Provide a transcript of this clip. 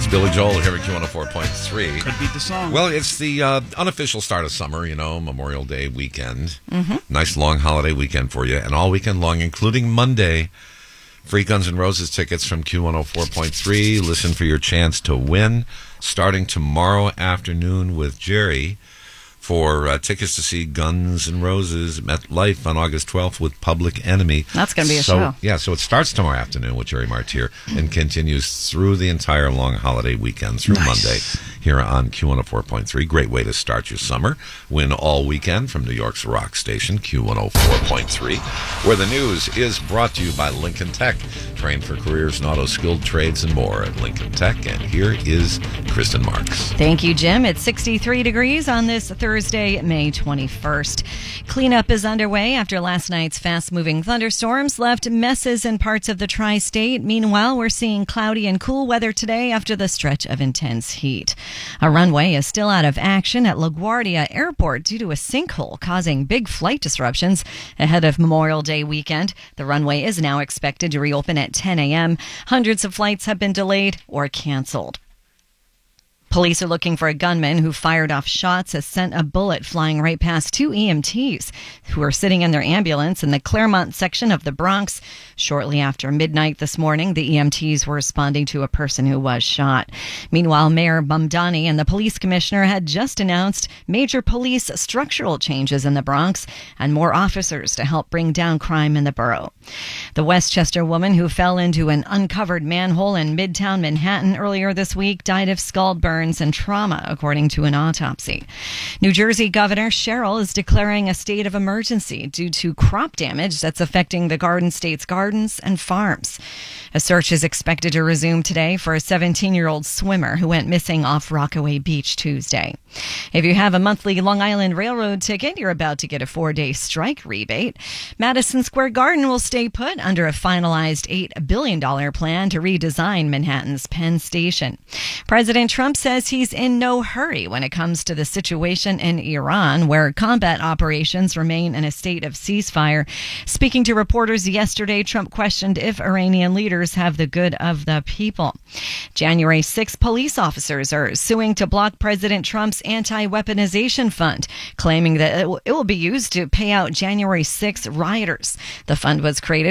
Billy Joel here at Q104.3. Could beat the song. Well, it's the unofficial start of summer, Memorial Day weekend. Mm-hmm. Nice long holiday weekend for you. And all weekend long, including Monday, free Guns N' Roses tickets from Q104.3. Listen for your chance to win. Starting tomorrow afternoon with Jerry for tickets to see Guns N' Roses MetLife on August 12th with Public Enemy. That's going to be a show. Yeah, so it starts tomorrow afternoon with Jerry Martyr and continues through the entire long holiday weekend through Monday here on Q104.3. Great way to start your summer. Win all weekend from New York's rock station, Q104.3, where the news is brought to you by Lincoln Tech. Train for careers in auto, skilled trades, and more at Lincoln Tech. And here is Kristen Marks. Thank you, Jim. It's 63 degrees on this Thursday, May 21st. Cleanup is underway after last night's fast-moving thunderstorms left messes in parts of the tri-state. Meanwhile, we're seeing cloudy and cool weather today after the stretch of intense heat. A runway is still out of action at LaGuardia Airport due to a sinkhole causing big flight disruptions ahead of Memorial Day weekend. The runway is now expected to reopen at 10 a.m. Hundreds of flights have been delayed or canceled. Police are looking for a gunman who fired off shots as sent a bullet flying right past two EMTs who were sitting in their ambulance in the Claremont section of the Bronx. Shortly after midnight this morning, the EMTs were responding to a person who was shot. Meanwhile, Mayor Mamdani and the police commissioner had just announced major police structural changes in the Bronx and more officers to help bring down crime in the borough. The Westchester woman who fell into an uncovered manhole in Midtown Manhattan earlier this week died of scald burns and trauma, according to an autopsy. New Jersey Governor Sherrill is declaring a state of emergency due to crop damage that's affecting the Garden State's gardens and farms. A search is expected to resume today for a 17-year-old swimmer who went missing off Rockaway Beach Tuesday. If you have a monthly Long Island Railroad ticket, you're about to get a 4-day strike rebate. Madison Square Garden will stay put under a finalized $8 billion plan to redesign Manhattan's Penn Station. President Trump says he's in no hurry when it comes to the situation in Iran, where combat operations remain in a state of ceasefire. Speaking to reporters yesterday, Trump questioned if Iranian leaders have the good of the people. January 6 police officers are suing to block President Trump's anti-weaponization fund, claiming that it will be used to pay out January 6 rioters. The fund was created